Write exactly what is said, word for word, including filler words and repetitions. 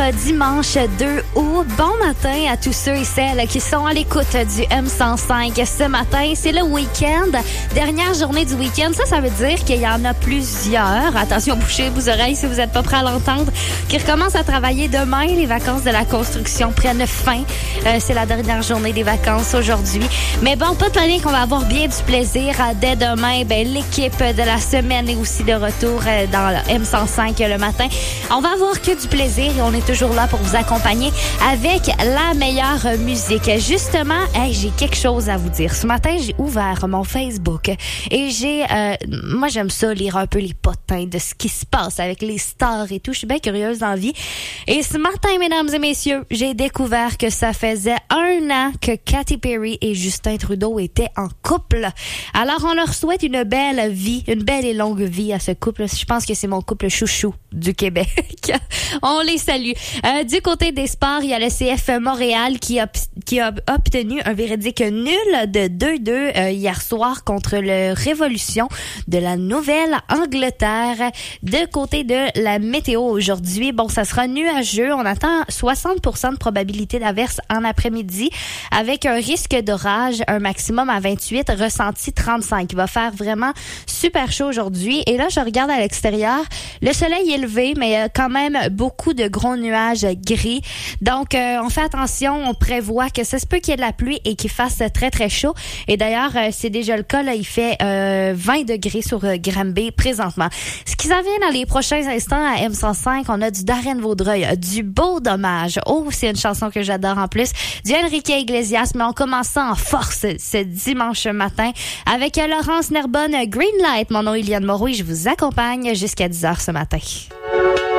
dimanche deux août. Bon matin à tous ceux et celles qui sont à l'écoute du M cent cinq ce matin. C'est le week-end, dernière journée du week-end. Ça, ça veut dire qu'il y en a plusieurs. Attention, bouchez vos oreilles si vous n'êtes pas prêts à l'entendre. Qui recommencent à travailler demain. Les vacances de la construction prennent fin. Euh, c'est la dernière journée des vacances aujourd'hui. Mais bon, pas de panique, on va avoir bien du plaisir. Dès demain, ben, l'équipe de la semaine est aussi de retour dans le M cent cinq le matin. On va avoir que du plaisir et on est toujours là pour vous accompagner avec la meilleure musique. Justement, hey, j'ai quelque chose à vous dire. Ce matin, j'ai ouvert mon Facebook et j'ai... Euh, moi, j'aime ça, lire un peu les potins de ce qui se passe avec les stars et tout. Je suis bien curieuse dans la vie. Et ce matin, mesdames et messieurs, j'ai découvert que ça faisait un an que Katy Perry et Justin Trudeau étaient en couple. Alors, on leur souhaite une belle vie, une belle et longue vie à ce couple. Je pense que c'est mon couple chouchou du Québec. On les salue. Euh, du côté des sports, il y a le C F Montréal qui a, qui a obtenu un véridique nul de deux deux euh, hier soir contre le Révolution de la Nouvelle-Angleterre. De côté de la météo aujourd'hui, bon, ça sera nuageux. On attend soixante pour cent de probabilité d'averse en après-midi avec un risque d'orage, un maximum à vingt-huit, ressenti trente-cinq. Il va faire vraiment super chaud aujourd'hui. Et là, je regarde à l'extérieur. Le soleil est levé, mais il y a quand même beaucoup de gros nuages gris. Donc, euh, on fait attention. On prévoit que ça se peut qu'il y ait de la pluie et qu'il fasse très, très chaud. Et d'ailleurs, euh, c'est déjà le cas. Là, il fait euh, vingt degrés sur euh, Granby présentement. Ce qui s'en vient dans les prochains instants à M cent cinq, on a du Darren Vaudreuil, du Beau Dommage. Oh, c'est une chanson que j'adore en plus. Du Enrique Iglesias, mais on commence ça en force ce dimanche matin avec Laurence Nerbonne, Greenlight. Mon nom est Iliane Moreau et je vous accompagne jusqu'à dix heures ce matin.